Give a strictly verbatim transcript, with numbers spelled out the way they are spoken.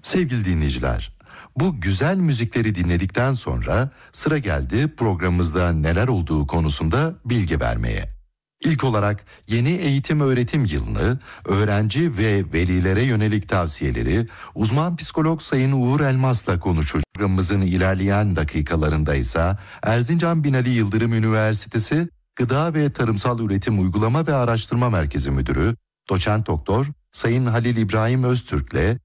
Sevgili dinleyiciler, bu güzel müzikleri dinledikten sonra sıra geldi programımızda neler olduğu konusunda bilgi vermeye. İlk olarak yeni eğitim öğretim yılını, öğrenci ve velilere yönelik tavsiyeleri uzman psikolog Sayın Uğur Elmas'la konuşacağız. Programımızın ilerleyen dakikalarında ise Erzincan Binali Yıldırım Üniversitesi Gıda ve Tarımsal Üretim Uygulama ve Araştırma Merkezi Müdürü Doçent Doktor Sayın Halil İbrahim Öztürk'le